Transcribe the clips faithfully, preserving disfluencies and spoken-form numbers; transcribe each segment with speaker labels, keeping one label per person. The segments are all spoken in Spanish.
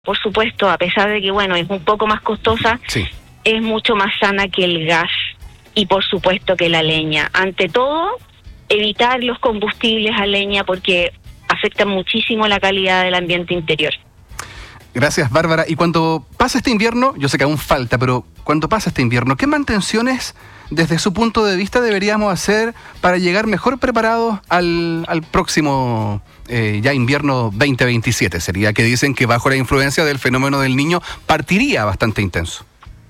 Speaker 1: por supuesto, a pesar de que, bueno, es un poco más costosa,
Speaker 2: sí,
Speaker 1: es mucho más sana que el gas y, por supuesto, que la leña. Ante todo, evitar los combustibles a leña porque afectan muchísimo la calidad del ambiente interior.
Speaker 2: Gracias, Bárbara. Y cuando pasa este invierno, yo sé que aún falta, pero cuando pasa este invierno, ¿qué mantenciones desde su punto de vista deberíamos hacer para llegar mejor preparados al, al próximo eh, ya invierno veinte veintisiete? Sería que dicen que bajo la influencia del fenómeno del Niño partiría bastante intenso.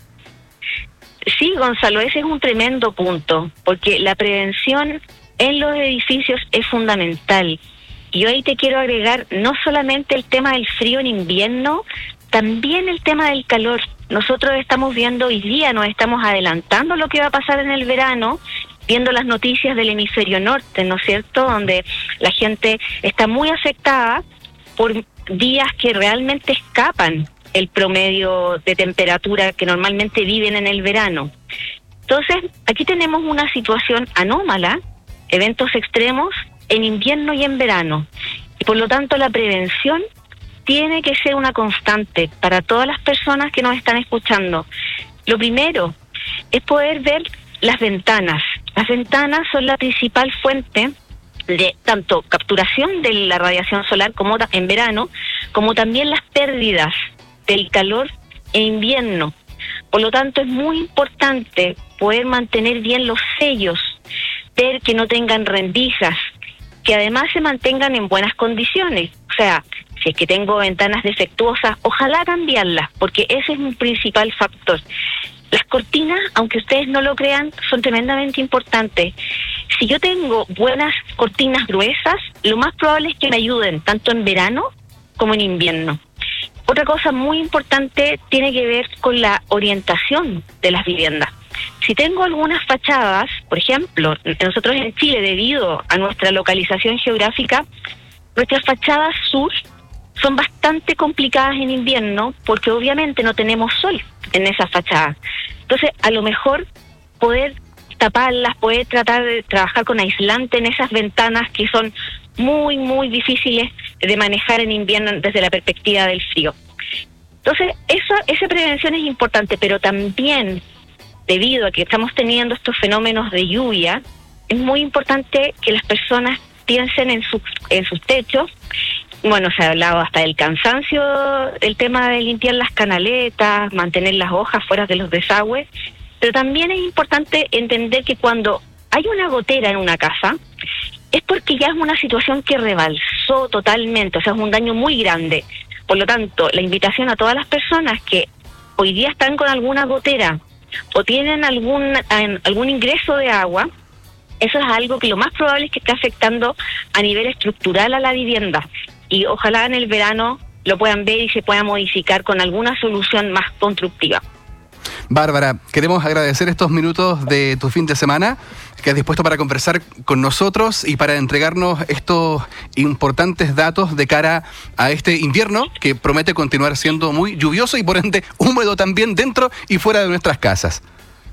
Speaker 1: Sí, Gonzalo, ese es un tremendo punto, porque la prevención en los edificios es fundamental. Y hoy te quiero agregar no solamente el tema del frío en invierno, también el tema del calor. Nosotros estamos viendo hoy día, nos estamos adelantando lo que va a pasar en el verano, viendo las noticias del hemisferio norte, ¿no es cierto?, donde la gente está muy afectada por días que realmente escapan el promedio de temperatura que normalmente viven en el verano. Entonces, aquí tenemos una situación anómala, eventos extremos en invierno y en verano. Y por lo tanto, la prevención tiene que ser una constante para todas las personas que nos están escuchando. Lo primero es poder ver las ventanas. Las ventanas son la principal fuente de tanto capturación de la radiación solar como en verano, como también las pérdidas del calor en invierno. Por lo tanto, es muy importante poder mantener bien los sellos, ver que no tengan rendijas, que además se mantengan en buenas condiciones. O sea, si es que tengo ventanas defectuosas, ojalá cambiarlas, porque ese es un principal factor. Las cortinas, aunque ustedes no lo crean, son tremendamente importantes. Si yo tengo buenas cortinas gruesas, lo más probable es que me ayuden tanto en verano como en invierno. Otra cosa muy importante tiene que ver con la orientación de las viviendas. Si tengo algunas fachadas, por ejemplo, nosotros en Chile, debido a nuestra localización geográfica, nuestras fachadas sur son bastante complicadas en invierno porque obviamente no tenemos sol en esas fachadas. Entonces, a lo mejor poder taparlas, poder tratar de trabajar con aislante en esas ventanas que son muy, muy difíciles de manejar en invierno desde la perspectiva del frío. Entonces, eso, esa prevención es importante, pero también, debido a que estamos teniendo estos fenómenos de lluvia, es muy importante que las personas piensen en sus, en sus techos. Bueno, se ha hablado hasta del cansancio, el tema de limpiar las canaletas, mantener las hojas fuera de los desagües, pero también es importante entender que cuando hay una gotera en una casa, es porque ya es una situación que rebalsó totalmente, o sea, es un daño muy grande. Por lo tanto, la invitación a todas las personas que hoy día están con alguna gotera o tienen algún, algún ingreso de agua, eso es algo que lo más probable es que esté afectando a nivel estructural a la vivienda. Y ojalá en el verano lo puedan ver y se pueda modificar con alguna solución más constructiva.
Speaker 2: Bárbara, queremos agradecer estos minutos de tu fin de semana que has dispuesto para conversar con nosotros y para entregarnos estos importantes datos de cara a este invierno que promete continuar siendo muy lluvioso y por ende húmedo también dentro y fuera de nuestras casas.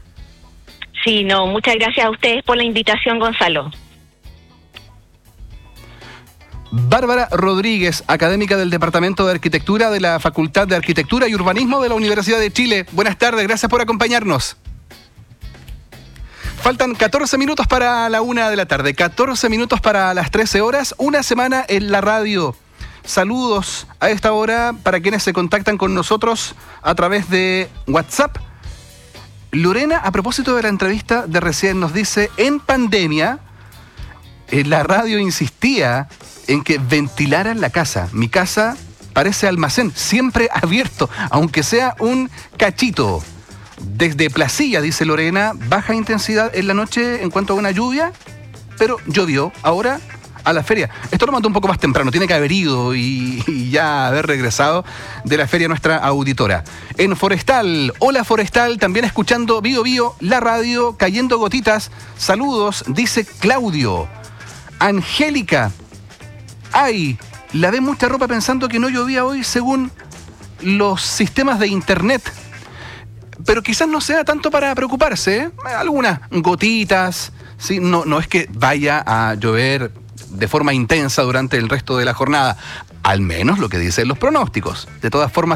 Speaker 1: Sí, no, muchas gracias a ustedes por la invitación, Gonzalo.
Speaker 2: Bárbara Rodríguez, académica del Departamento de Arquitectura de la Facultad de Arquitectura y Urbanismo de la Universidad de Chile. Buenas tardes, gracias por acompañarnos. Faltan catorce minutos para la una de la tarde, catorce minutos para las trece horas, una semana en la radio. Saludos a esta hora para quienes se contactan con nosotros a través de WhatsApp. Lorena, a propósito de la entrevista de recién, nos dice, en pandemia, en la radio insistía en que ventilaran la casa. Mi casa parece almacén, siempre abierto, aunque sea un cachito. Desde Placilla, dice Lorena, baja intensidad en la noche en cuanto a una lluvia, pero llovió. Ahora a la feria. Esto lo mandó un poco más temprano, tiene que haber ido y, y ya haber regresado de la feria nuestra auditora. En Forestal, hola Forestal, también escuchando Bío Bío, la radio, cayendo gotitas. Saludos, dice Claudio. Angélica, ay, lavé mucha ropa pensando que no llovía hoy según los sistemas de internet. Pero quizás no sea tanto para preocuparse, ¿eh? Algunas gotitas, ¿sí? No, no es que vaya a llover de forma intensa durante el resto de la jornada. Al menos lo que dicen los pronósticos. De todas formas,